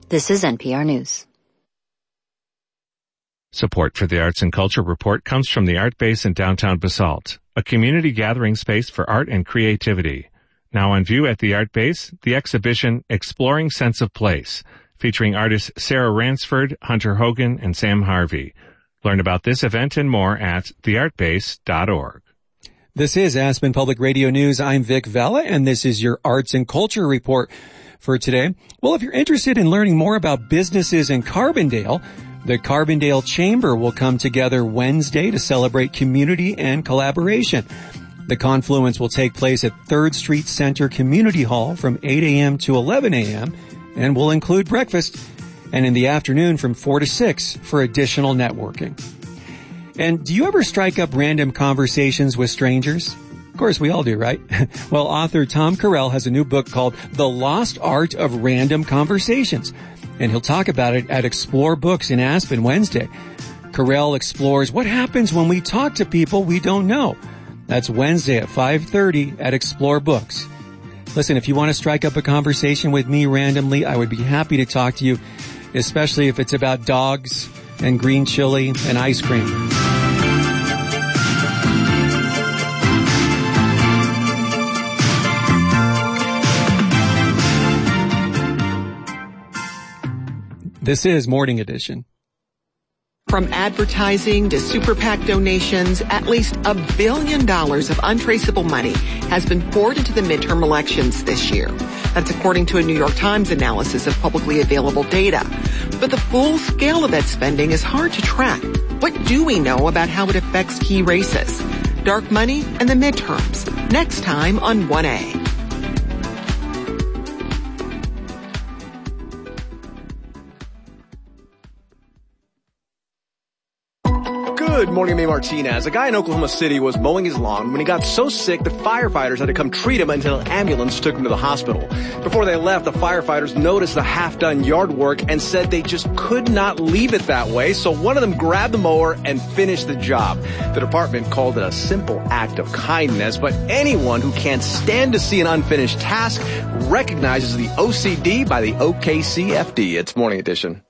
This is NPR News. Support for the Arts and Culture Report comes from the Art Base in downtown Basalt, a community gathering space for art and creativity. Now on view at the Art Base, the exhibition Exploring Sense of Place, featuring artists Sarah Ransford, Hunter Hogan, and Sam Harvey. Learn about this event and more at theartbase.org. This is Aspen Public Radio News. I'm Vic Vella, and this is your Arts and Culture Report for today. Well, if you're interested in learning more about businesses in Carbondale, the Carbondale Chamber will come together Wednesday to celebrate community and collaboration. The confluence will take place at 3rd Street Center Community Hall from 8 a.m. to 11 a.m. and will include breakfast, and in the afternoon from 4 to 6 for additional networking. And do you ever strike up random conversations with strangers? Of course, we all do, right? Well, author Tom Carell has a new book called The Lost Art of Random Conversations, and he'll talk about it at Explore Books in Aspen Wednesday. Carell explores what happens when we talk to people we don't know. That's Wednesday at 5:30 at Explore Books. Listen, if you want to strike up a conversation with me randomly, I would be happy to talk to you, especially if it's about dogs and green chili and ice cream. This is Morning Edition. From advertising to super PAC donations, at least $1 billion of untraceable money has been poured into the midterm elections this year. That's according to a New York Times analysis of publicly available data. But the full scale of that spending is hard to track. What do we know about how it affects key races? Dark money and the midterms. Next time on 1A. Good morning, I'm Martinez. A guy in Oklahoma City was mowing his lawn when he got so sick that firefighters had to come treat him until an ambulance took him to the hospital. Before they left, the firefighters noticed the half-done yard work and said they just could not leave it that way, so one of them grabbed the mower and finished the job. The department called it a simple act of kindness, but anyone who can't stand to see an unfinished task recognizes the OCD by the OKCFD. It's Morning Edition.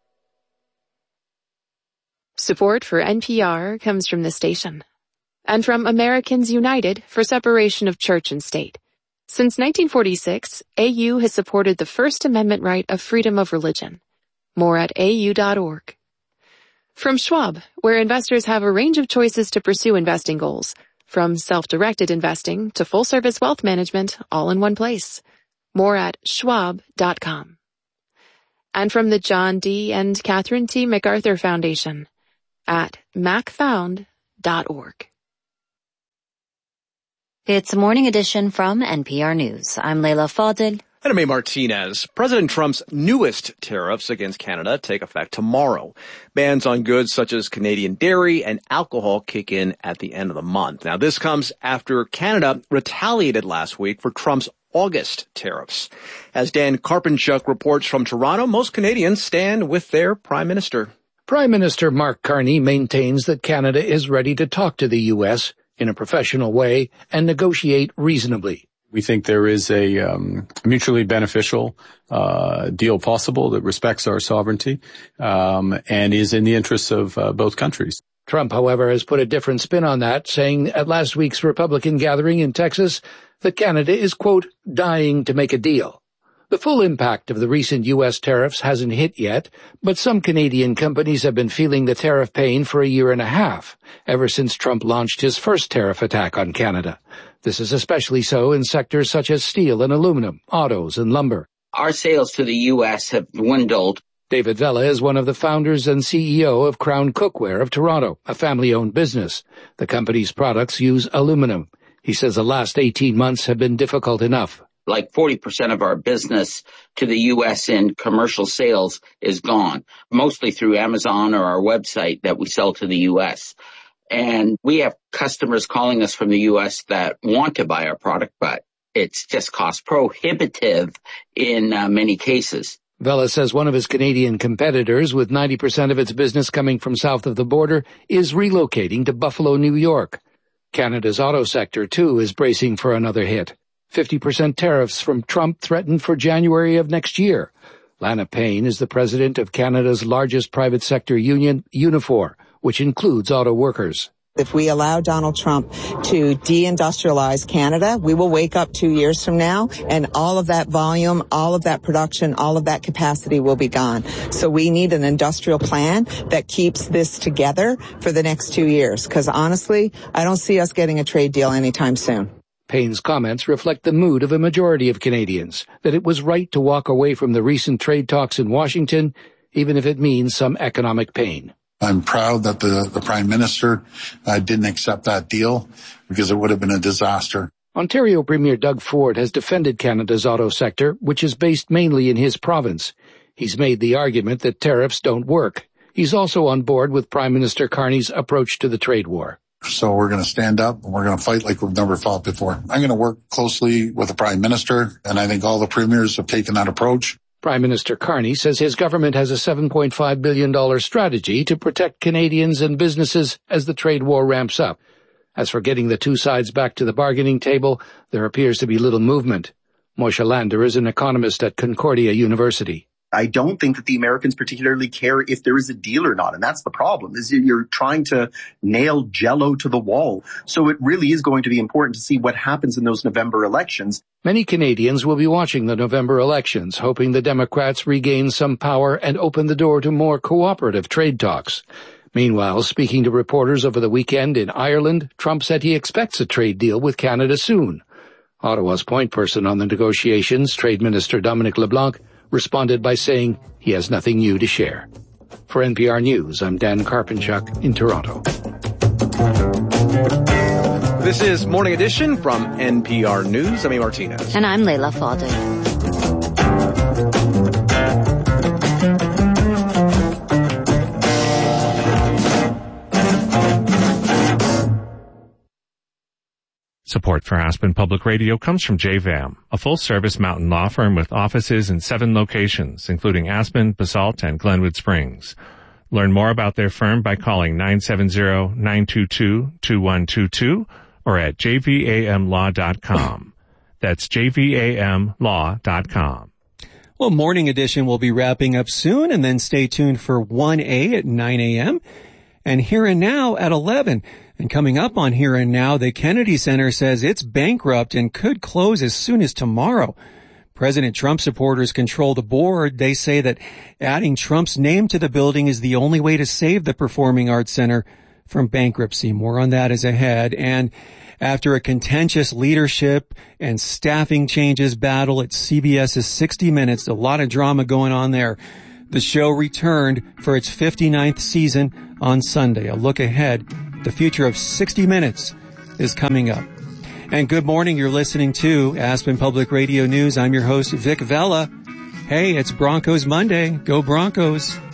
Support for NPR comes from the station and from Americans United for Separation of Church and State. Since 1946, AU has supported the First Amendment right of freedom of religion. More at au.org. From Schwab, where investors have a range of choices to pursue investing goals, from self-directed investing to full-service wealth management, all in one place. More at schwab.com. And from the John D. and Catherine T. MacArthur Foundation at macfound.org. It's Morning Edition from NPR News. I'm Leila Fadel. And I'm A. Martinez. President Trump's newest tariffs against Canada take effect tomorrow. Bans on goods such as Canadian dairy and alcohol kick in at the end of the month. Now, this comes after Canada retaliated last week for Trump's August tariffs. As Dan Karpenchuk reports from Toronto, most Canadians stand with their Prime Minister. Prime Minister Mark Carney maintains that Canada is ready to talk to the U.S. in a professional way and negotiate reasonably. We think there is a mutually beneficial deal possible that respects our sovereignty and is in the interests of both countries. Trump, however, has put a different spin on that, saying at last week's Republican gathering in Texas that Canada is, quote, dying to make a deal. The full impact of the recent U.S. tariffs hasn't hit yet, but some Canadian companies have been feeling the tariff pain for a year and a half, ever since Trump launched his first tariff attack on Canada. This is especially so in sectors such as steel and aluminum, autos, and lumber. Our sales to the U.S. have dwindled. David Vella is one of the founders and CEO of Crown Cookware of Toronto, a family-owned business. The company's products use aluminum. He says the last 18 months have been difficult enough. Like 40% of our business to the U.S. in commercial sales is gone, mostly through Amazon or our website that we sell to the U.S. And we have customers calling us from the U.S. that want to buy our product, but it's just cost prohibitive in many cases. Vella says one of his Canadian competitors, with 90% of its business coming from south of the border, is relocating to Buffalo, New York. Canada's auto sector, too, is bracing for another hit. 50% tariffs from Trump threatened for January of next year. Lana Payne is the president of Canada's largest private sector union, Unifor, which includes auto workers. If we allow Donald Trump to deindustrialize Canada, we will wake up 2 years from now and all of that volume, all of that production, all of that capacity will be gone. So we need an industrial plan that keeps this together for the next 2 years. Because honestly, I don't see us getting a trade deal anytime soon. Payne's comments reflect the mood of a majority of Canadians, that it was right to walk away from the recent trade talks in Washington, even if it means some economic pain. I'm proud that the Prime Minister didn't accept that deal because it would have been a disaster. Ontario Premier Doug Ford has defended Canada's auto sector, which is based mainly in his province. He's made the argument that tariffs don't work. He's also on board with Prime Minister Carney's approach to the trade war. So we're going to stand up and we're going to fight like we've never fought before. I'm going to work closely with the Prime Minister, and I think all the premiers have taken that approach. Prime Minister Carney says his government has a $7.5 billion strategy to protect Canadians and businesses as the trade war ramps up. As for getting the two sides back to the bargaining table, there appears to be little movement. Moshe Lander is an economist at Concordia University. I don't think that the Americans particularly care if there is a deal or not. And that's the problem, is you're trying to nail Jell-O to the wall. So it really is going to be important to see what happens in those November elections. Many Canadians will be watching the November elections, hoping the Democrats regain some power and open the door to more cooperative trade talks. Meanwhile, speaking to reporters over the weekend in Ireland, Trump said he expects a trade deal with Canada soon. Ottawa's point person on the negotiations, Trade Minister Dominic LeBlanc, responded by saying he has nothing new to share. For NPR News, I'm Dan Karpenchuk in Toronto. This is Morning Edition from NPR News. I'm A. Martinez. And I'm Leila Fadel. Support for Aspen Public Radio comes from JVAM, a full-service mountain law firm with offices in 7 locations, including Aspen, Basalt, and Glenwood Springs. Learn more about their firm by calling 970-922-2122 or at jvamlaw.com. That's jvamlaw.com. Well, Morning Edition will be wrapping up soon, and then stay tuned for 1A at 9 a.m. and Here and Now at 11. And coming up on Here and Now, the Kennedy Center says it's bankrupt and could close as soon as tomorrow. President Trump supporters control the board. They say that adding Trump's name to the building is the only way to save the Performing Arts Center from bankruptcy. More on that is ahead. And after a contentious leadership and staffing changes battle at CBS's 60 Minutes, a lot of drama going on there. The show returned for its 59th season on Sunday. A look ahead. The future of 60 Minutes is coming up. And good morning. You're listening to Aspen Public Radio News. I'm your host, Vic Vela. Hey, it's Broncos Monday. Go Broncos.